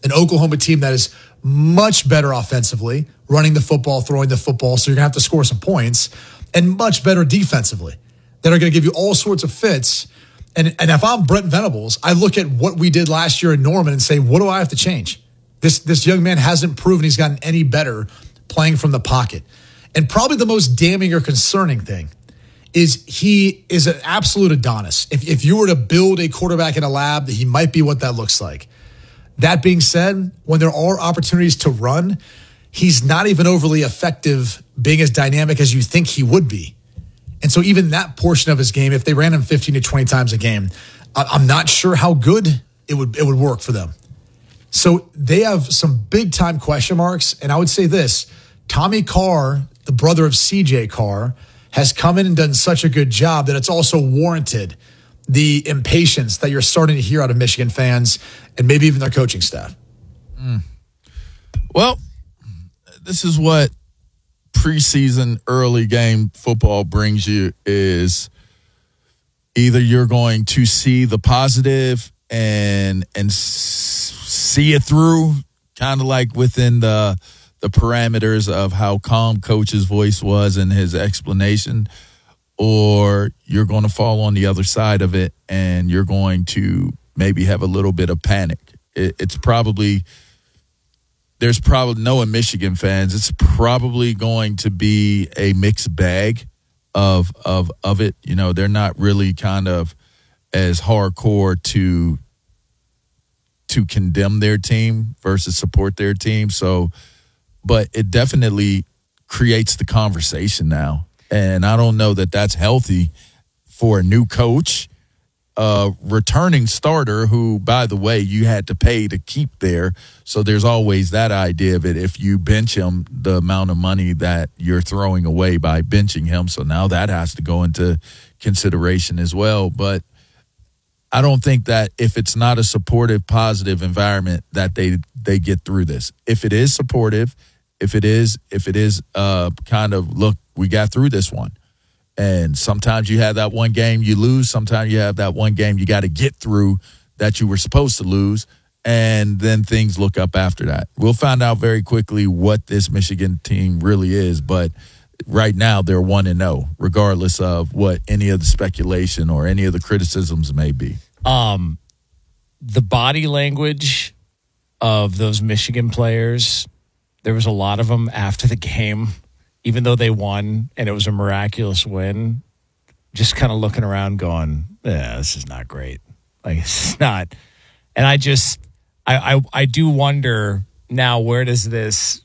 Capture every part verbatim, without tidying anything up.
an Oklahoma team that is much better offensively, running the football, throwing the football, so you're going to have to score some points, and much better defensively that are going to give you all sorts of fits. And, and if I'm Brent Venables, I look at what we did last year in Norman and say, what do I have to change? This, this young man hasn't proven he's gotten any better playing from the pocket. And probably the most damning or concerning thing is he is an absolute Adonis. If, if you were to build a quarterback in a lab, he might be what that looks like. That being said, when there are opportunities to run, he's not even overly effective being as dynamic as you think he would be. And so even that portion of his game, if they ran him fifteen to twenty times a game, I'm not sure how good it would it would work for them. So they have some big-time question marks. And I would say this, Tommy Carr, the brother of C J Carr, has come in and done such a good job that it's also warranted the impatience that you're starting to hear out of Michigan fans and maybe even their coaching staff. Mm. Well, this is what preseason early game football brings you, is either you're going to see the positive and and see it through, kind of like within the the parameters of how calm Coach's voice was in his explanation, or you're going to fall on the other side of it and you're going to maybe have a little bit of panic. It, it's probably, there's probably, knowing Michigan fans, it's probably going to be a mixed bag of of of it. You know, they're not really kind of as hardcore to to condemn their team versus support their team. So, but it definitely creates the conversation now. And I don't know that that's healthy for a new coach, a returning starter who, by the way, you had to pay to keep there. So there's always that idea of it. If you bench him, the amount of money that you're throwing away by benching him. So now that has to go into consideration as well. But I don't think that if it's not a supportive, positive environment that they they get through this. If it is supportive, if it is, if it is uh, kind of, look, we got through this one. And sometimes you have that one game you lose. Sometimes you have that one game you got to get through that you were supposed to lose. And then things look up after that. We'll find out very quickly what this Michigan team really is. But right now they're one and oh, regardless of what any of the speculation or any of the criticisms may be. Um, the body language of those Michigan players, there was a lot of them after the game, even though they won and it was a miraculous win, just kind of looking around going, yeah, this is not great. Like, it's not. And I just, I, I, I do wonder now, where does this,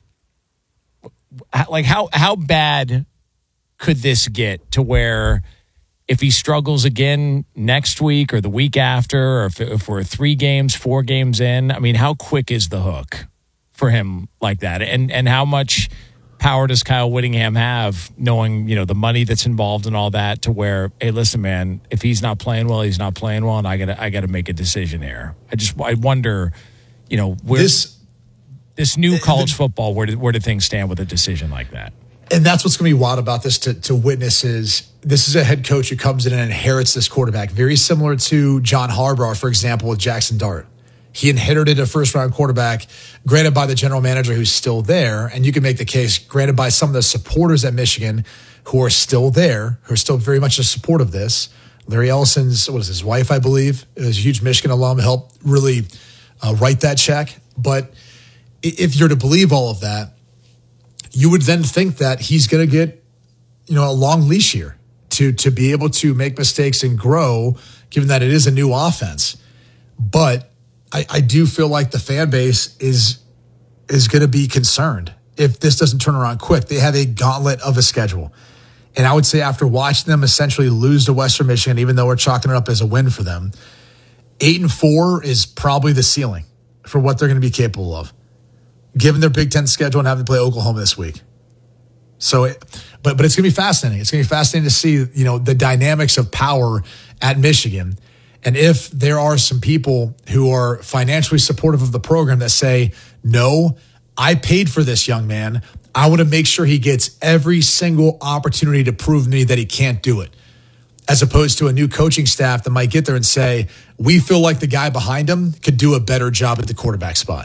like, how, how bad could this get to where if he struggles again next week or the week after, or if, if we're three games, four games in, I mean, how quick is the hook for him like that? And and how much power does Kyle Whittingham have, knowing, you know, the money that's involved and all that, to where, hey, listen, man, if he's not playing well, he's not playing well, and I gotta I gotta make a decision here. I just I wonder, you know, where this this new college the, football, where did where do things stand with a decision like that? And that's what's going to be wild about this to, to witness is this is a head coach who comes in and inherits this quarterback, very similar to John Harbaugh, for example, with Jackson Dart. He inherited a first-round quarterback, granted by the general manager who's still there, and you can make the case, granted by some of the supporters at Michigan who are still there, who are still very much in support of this. Larry Ellison's, what is his wife, I believe, is a huge Michigan alum, helped really uh, write that check. But if you're to believe all of that, you would then think that he's going to get, you know, a long leash here to to be able to make mistakes and grow, given that it is a new offense. But I, I do feel like the fan base is is going to be concerned if this doesn't turn around quick. They have a gauntlet of a schedule. And I would say after watching them essentially lose to Western Michigan, even though we're chalking it up as a win for them, eight and four is probably the ceiling for what they're going to be capable of, given their Big Ten schedule and having to play Oklahoma this week. So, it, but but it's going to be fascinating. It's going to be fascinating to see, you know, the dynamics of power at Michigan. And if there are some people who are financially supportive of the program that say, no, I paid for this young man, I want to make sure he gets every single opportunity to prove to me that he can't do it, as opposed to a new coaching staff that might get there and say, we feel like the guy behind him could do a better job at the quarterback spot.